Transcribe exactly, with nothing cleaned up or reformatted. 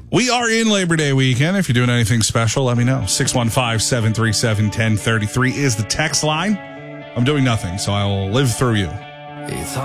We are in Labor Day weekend. If you're doing anything special, let me know. six one five, seven three seven, one zero three three is the text line. I'm doing nothing, so I'll live through you.